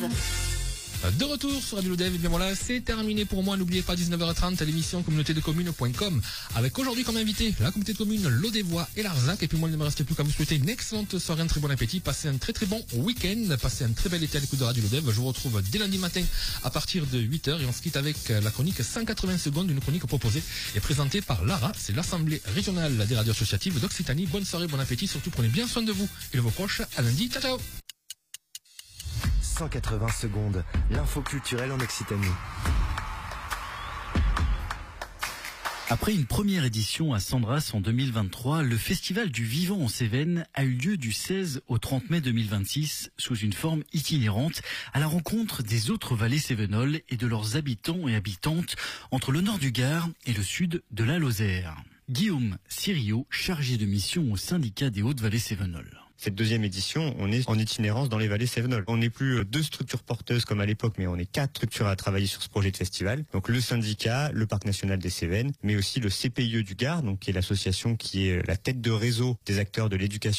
De retour sur Radio Lodev, et bien voilà, c'est terminé pour moi. N'oubliez pas 19h30 à l'émission communautédecommunes.com avec aujourd'hui comme invité la communauté de communes Lodevois et Larzac. Et puis moi il ne me reste plus qu'à vous souhaiter une excellente soirée, un très bon appétit, passez un très très bon week-end, passez un très bel été à l'écoute de Radio Lodev. Je vous retrouve dès lundi matin à partir de 8h et on se quitte avec la chronique 180 secondes, une chronique proposée et présentée par l'ARA, c'est l'Assemblée régionale des radios associatives d'Occitanie. Bonne soirée, bon appétit, surtout prenez bien soin de vous et de vos proches. À lundi, ciao ciao. 180 secondes, l'info culturelle en Occitanie. Après une première édition à Sandras en 2023, le Festival du Vivant en Cévennes a eu lieu du 16 au 30 mai 2026 sous une forme itinérante à la rencontre des autres vallées cévenoles et de leurs habitants et habitantes entre le nord du Gard et le sud de la Lozère. Guillaume Siriot, chargé de mission au syndicat des Hautes-Vallées cévenoles. Cette deuxième édition, on est en itinérance dans les vallées cévenoles. On n'est plus 2 structures porteuses comme à l'époque, mais on est 4 structures à travailler sur ce projet de festival. Donc le syndicat, le Parc national des Cévennes, mais aussi le CPIE du Gard, donc qui est l'association qui est la tête de réseau des acteurs de l'éducation